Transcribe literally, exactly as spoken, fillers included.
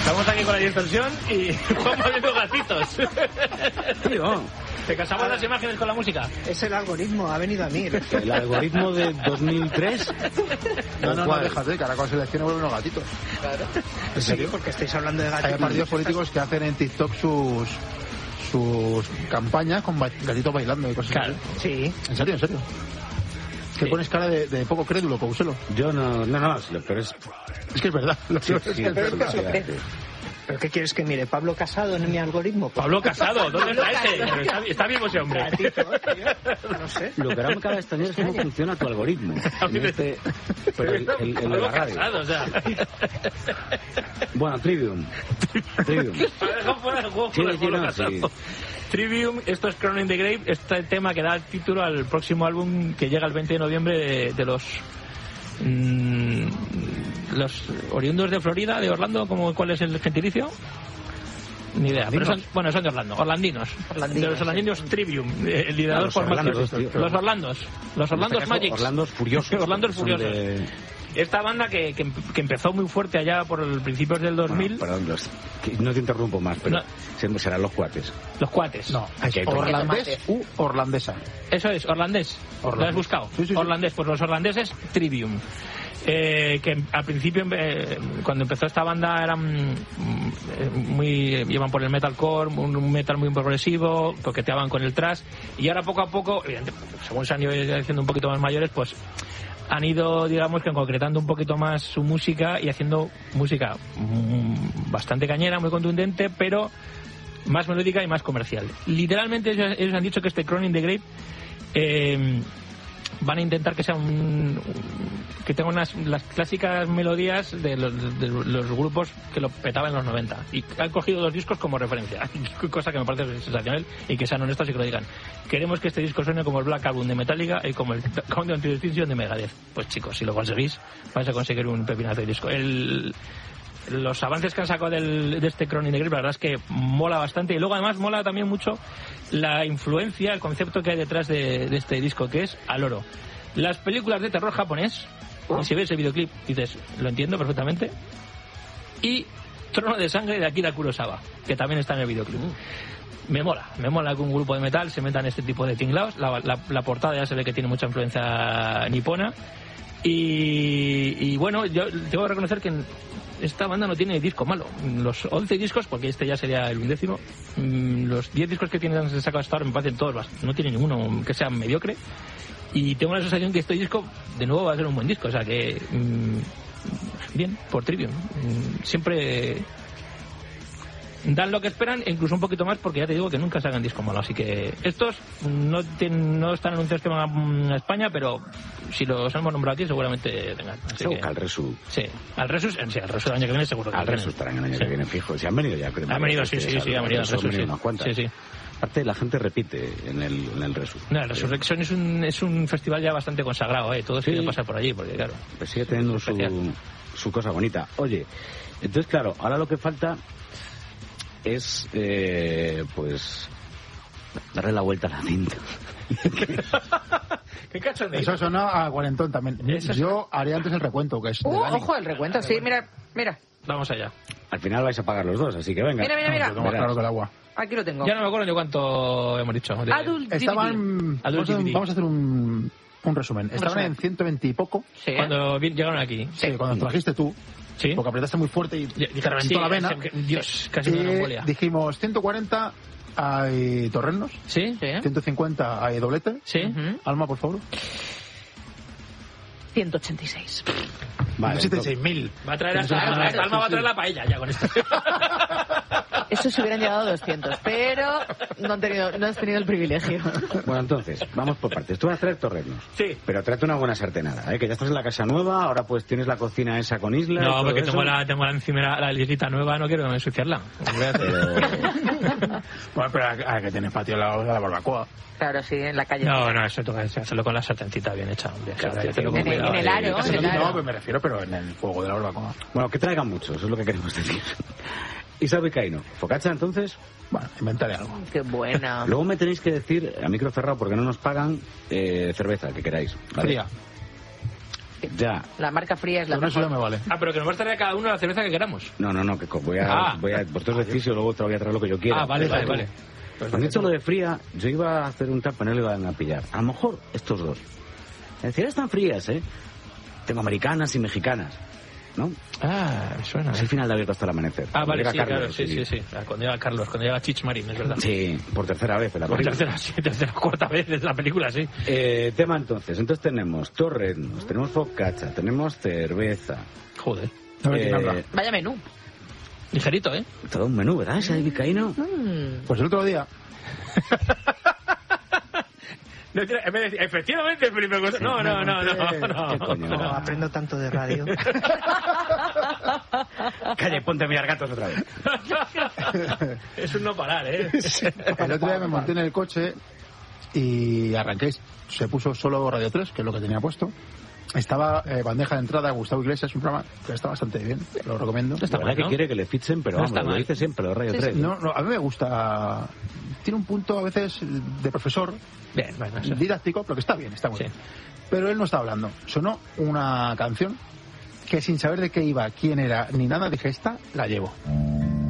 Estamos aquí con la distorsión y vamos viendo gatitos. Tío, ¿Te casamos las imágenes con la música? Es el algoritmo, ha venido a mí. ¿el algoritmo de dos mil tres? No, no, no, déjate, que ahora con selección vuelven unos gatitos. Claro. ¿En serio? Sí, porque estáis hablando de gatitos. Hay partidos políticos que hacen en TikTok sus sus campañas con ba- gatitos bailando y cosas Claro. así. Sí. ¿En serio, en serio? Es que Sí. pones cara de, de poco crédulo, Couselo. Yo no, no, no, sí, pero es... Es que es verdad. Lo Sí, que sí, es que es pero verdad. sí, cree. sí. ¿Pero qué quieres que mire? ¿Pablo Casado en mi algoritmo? Pues, Pablo Casado, ¿dónde está ese? Casado. Pero está, está vivo ese hombre. gatito, tío. No sé. Lo que ahora me acaba de extrañar es cómo funciona tu algoritmo. En este, pero el, el, el de Pablo la radio. Casado, o sea. Bueno, Trivium. Trivium. Deja fuera el juego Sí, con el sí, Pablo no, Casado. sí. Trivium, esto es Crown in the Grave, este tema que da el título al próximo álbum que llega el veinte de noviembre de, de los mmm, los oriundos de Florida, de Orlando, como ¿cuál es el gentilicio? Ni idea, pero son, bueno, son de Orlando, orlandinos, Orlandinos, de los orlandinos, sí. Trivium, eh, liderados Los por Orlandos, Magic. tío. Los Orlandos, los Orlandos En este caso, Magics. Orlandos Furiosos. Orlandos Son Furiosos. de- Esta banda que, que, que empezó muy fuerte allá por el principios del dos mil, Bueno, perdón, los- que no te interrumpo más, pero No. siempre serán los cuates. los cuates. No, Aquí hay es orlandés tomate. u orlandesa. Eso es, orlandés. Orlandés. ¿Lo has buscado? Sí, sí, sí. Orlandés, pues los orlandeses Trivium. Eh, que al principio, eh, cuando empezó esta banda, eran mm, eh, muy. Iban por el metalcore, un, un metal muy progresivo, coqueteaban con el thrash, y ahora poco a poco, evidentemente, según se han ido haciendo un poquito más mayores, pues han ido, digamos, que concretando un poquito más su música y haciendo música mm, bastante cañera, muy contundente, pero más melódica y más comercial. Literalmente ellos, ellos han dicho que este Crown in the Grave eh, van a intentar que sea un, un- que tenga unas las clásicas melodías de los, de los grupos que lo petaban en los noventa, y han cogido dos discos como referencia, cosa que me parece sensacional, y que sean honestos y que lo digan. Queremos que este disco suene como el Black Album de Metallica y como el Countdown to Extinction de Megadeth. Pues chicos, si lo conseguís vais a conseguir un pepinazo de disco. El los avances que han sacado del, de este Crown in the Grave, la verdad es que mola bastante, y luego además mola también mucho la influencia, el concepto que hay detrás de, de este disco, que es al oro. Las películas de terror japonés, y si ves el videoclip dices, lo entiendo perfectamente, y Trono de Sangre de Akira Kurosawa, que también está en el videoclip. Me mola, me mola que un grupo de metal se meta en este tipo de tinglaos. La, la, la portada ya se ve que tiene mucha influencia nipona. Y, y bueno, yo tengo que reconocer que esta banda no tiene disco malo. Los once discos, porque este ya sería el undécimo, los diez discos que tienen sacado hasta ahora me parecen todos, bast- no tiene ninguno que sea mediocre. Y tengo la sensación que este disco, de nuevo, va a ser un buen disco. O sea que, mmm, bien, por Trivium. Mm, siempre dan lo que esperan e incluso un poquito más, porque ya te digo que nunca se hagan disco malo. Así que estos no, tienen, no están anunciados que van a España, pero si los hemos nombrado aquí seguramente vengan. Así Se que, busca al Resu. sí, al Resus, sí, al Resus del año que viene seguro que Al vienen. Resu estarán el año Sí. que viene fijo. Si han venido ya, creo. Han venido, sí, sí, sí, han venido al Resu, Resus, sí. unas cuantas. Sí, sí. Aparte, la gente repite en el, en el Resu. No, el Resurrection es un, es un festival ya bastante consagrado, ¿eh? Todos Sí. quieren pasar por allí, porque claro. Pues sigue teniendo su, especial. su cosa bonita. Oye, entonces, claro, ahora lo que falta es, eh, pues, darle la vuelta a la cinta. ¿Qué cachondeo? Eso sonó a cuarentón también. Eso es- Yo haría antes el recuento, que es de Uh, Dani. ojo, el recuento, sí, mira, mira. Vamos allá. Al final vais a pagar los dos, así que venga. Mira, mira, mira. Yo tengo más claro que el agua. Aquí lo tengo. Ya no me acuerdo de cuánto hemos dicho. De- Adult Estaban... Adult Vamos a, D V D. vamos a hacer un, un resumen. Estaban resumen. en ciento veinte y poco. Sí. Cuando vi- llegaron aquí. Sí, cuando nos trajiste tú. Sí. Porque apretaste muy fuerte y Ya- te reventó sí, la vena. ese- Dios, casi me da una Y embolia. dijimos ciento cuarenta hay torrenos, ¿Sí? Sí. ciento cincuenta hay doblete. ¿Sí? Ujú. Alma, por favor. ciento ochenta y seis. Vale, ciento setenta y entonces- seis mil. Va a traer a Claro, Alma, claro, Alma va a sí, traer sí. la paella ya con esto. Eso se hubieran llegado a doscientos, pero no, han tenido, no has tenido el privilegio. Bueno, entonces, vamos por partes. Tú vas a traer torrenos. Sí. Pero tráete una buena sartenada, ¿eh? Que ya estás en la casa nueva, ahora pues tienes la cocina esa con isla. y No, todo porque eso. tengo la, tengo la encimera, la librita nueva, no quiero ensuciarla. Pero... Bueno, pero hay que tener patio a la, a la barbacoa. Claro, sí, en la calle. No, no, eso toca hacerlo con la sartencita bien hecha, hombre. Claro, Hacerlo sí, con en el- cuidado. en el aro, Sí, en el sí, aro. No, pues me refiero, pero en el fuego de la barbacoa. Bueno, que traigan mucho, eso es lo que queremos decir. Isa Vizcaíno, ¿focaccia entonces? Bueno, inventaré algo. Qué buena. Luego me tenéis que decir, a micro cerrado, porque no nos pagan, eh, cerveza, que queráis. ¿vale? Fría. Ya. La marca fría es la Con eso ya mejor. me vale. Ah, pero que nos va a traer a cada uno la cerveza que queramos. No, no, no, que co- voy a... Ah. Voy a vosotros decís y luego te voy a traer lo que yo quiera. Ah, vale, vale, Tú. vale. Han hecho lo de fría, yo iba a hacer un tap, pero no lo iban a pillar. A lo mejor estos dos. Es decir, están frías, ¿eh? Tengo americanas y mexicanas, ¿no? Ah, me suena. Es el final de Abierto hasta el amanecer. Ah, Cuando vale, llega sí, Carlos, claro, sí, sí, sí. Ah, Cuando llega Carlos, cuando llega Chich Marín, es verdad. Sí, por tercera vez en la Por película. tercera, sí, tercera, cuarta vez de la película, sí. Eh, tema entonces. Entonces tenemos torreznos, tenemos focaccia, tenemos cerveza. Joder. A ver quién Eh, habla. Vaya menú. Ligerito, ¿eh? Todo un menú, ¿verdad? Ese vizcaíno. Mm. Pues el otro día, No, en vez de decir, efectivamente, Felipe González. No, no, no, no. ¿Qué no. coño? No, aprendo tanto de radio. Calle, ponte a mirar gatos otra vez. Es un no parar, ¿eh? el otro día me monté en el coche y arranqué. Se puso solo Radio tres, que es lo que tenía puesto. Estaba eh, bandeja de entrada Gustavo Iglesias, un programa que está bastante bien, lo recomiendo. Está La mal, verdad que ¿no? quiere que le fichen, pero No vamos, está lo mal. dice siempre, los Radio Sí, tres. No, no, a mí me gusta. Tiene un punto a veces de profesor, Bien, bueno, eso. didáctico, pero que está bien, está muy Sí. bien. Pero él no está hablando. Sonó una canción que sin saber de qué iba, quién era, ni nada, dije, esta la llevo.